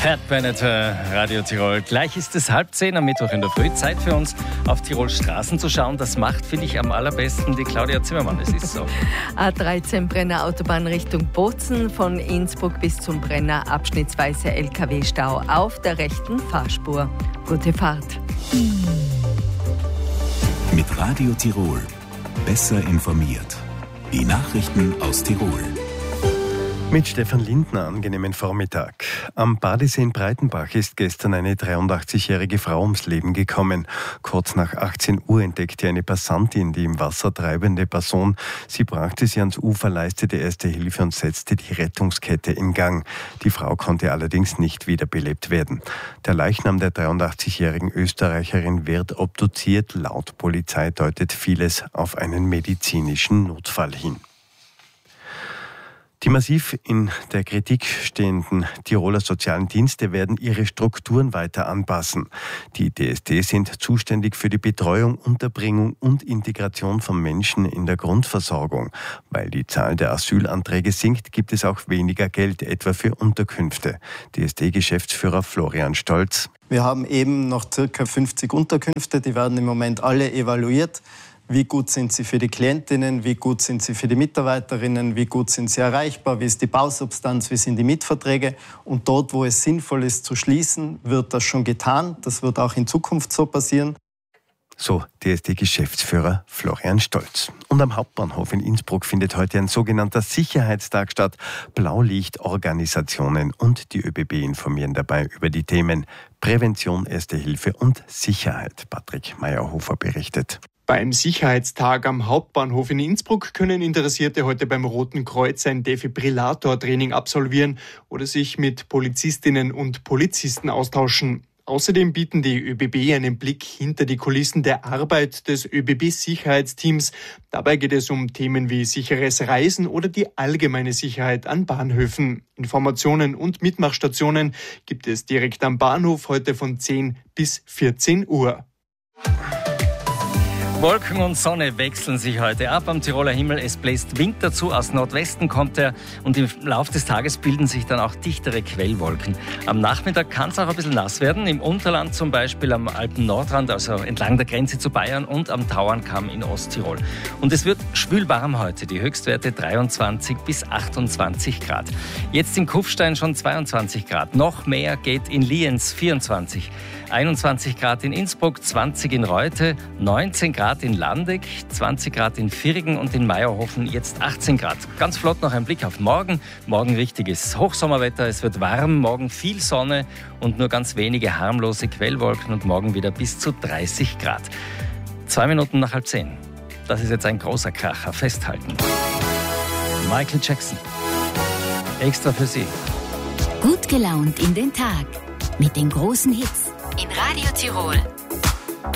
Pat Bennett, Radio Tirol. Gleich ist es 9:30 am Mittwoch in der Früh. Zeit für uns, auf Tirols Straßen zu schauen. Das macht, finde ich, am allerbesten die Claudia Zimmermann. Es ist so. A13 Brenner Autobahn Richtung Bozen, von Innsbruck bis zum Brenner abschnittsweise LKW-Stau auf der rechten Fahrspur. Gute Fahrt. Mit Radio Tirol. Besser informiert. Die Nachrichten aus Tirol. Mit Stefan Lindner, angenehmen Vormittag. Am Badesee in Breitenbach ist gestern eine 83-jährige Frau ums Leben gekommen. Kurz nach 18 Uhr entdeckte eine Passantin die im Wasser treibende Person. Sie brachte sie ans Ufer, leistete erste Hilfe und setzte die Rettungskette in Gang. Die Frau konnte allerdings nicht wiederbelebt werden. Der Leichnam der 83-jährigen Österreicherin wird obduziert. Laut Polizei deutet vieles auf einen medizinischen Notfall hin. Die massiv in der Kritik stehenden Tiroler sozialen Dienste werden ihre Strukturen weiter anpassen. Die DSD sind zuständig für die Betreuung, Unterbringung und Integration von Menschen in der Grundversorgung. Weil die Zahl der Asylanträge sinkt, gibt es auch weniger Geld, etwa für Unterkünfte. DSD-Geschäftsführer Florian Stolz. Wir haben eben noch ca. 50 Unterkünfte, die werden im Moment alle evaluiert. Wie gut sind sie für die Klientinnen, wie gut sind sie für die Mitarbeiterinnen, wie gut sind sie erreichbar, wie ist die Bausubstanz, wie sind die Mietverträge. Und dort, wo es sinnvoll ist zu schließen, wird das schon getan. Das wird auch in Zukunft so passieren. So DSD-Geschäftsführer Florian Stolz. Und am Hauptbahnhof in Innsbruck findet heute ein sogenannter Sicherheitstag statt. Blaulichtorganisationen und die ÖBB informieren dabei über die Themen Prävention, Erste Hilfe und Sicherheit. Patrick Meyerhofer berichtet. Beim Sicherheitstag am Hauptbahnhof in Innsbruck können Interessierte heute beim Roten Kreuz ein Defibrillator-Training absolvieren oder sich mit Polizistinnen und Polizisten austauschen. Außerdem bieten die ÖBB einen Blick hinter die Kulissen der Arbeit des ÖBB-Sicherheitsteams. Dabei geht es um Themen wie sicheres Reisen oder die allgemeine Sicherheit an Bahnhöfen. Informationen und Mitmachstationen gibt es direkt am Bahnhof heute von 10 bis 14 Uhr. Wolken und Sonne wechseln sich heute ab am Tiroler Himmel. Es bläst Wind dazu, aus Nordwesten kommt er und im Laufe des Tages bilden sich dann auch dichtere Quellwolken. Am Nachmittag kann es auch ein bisschen nass werden, im Unterland zum Beispiel am Alpen-Nordrand, also entlang der Grenze zu Bayern und am Tauernkamm in Osttirol. Und es wird schwülwarm heute, die Höchstwerte 23 bis 28 Grad. Jetzt in Kufstein schon 22 Grad, noch mehr geht in Lienz 24, 21 Grad in Innsbruck, 20 in Reute, 19 Grad in Landeck, 20 Grad in Virgen und in Meierhofen jetzt 18 Grad. Ganz flott noch ein Blick auf morgen. Morgen richtiges Hochsommerwetter, es wird warm, morgen viel Sonne und nur ganz wenige harmlose Quellwolken und morgen wieder bis zu 30 Grad. 2 Minuten nach 9:30. Das ist jetzt ein großer Kracher, festhalten. Michael Jackson, extra für Sie. Gut gelaunt in den Tag mit den großen Hits in Radio Tirol.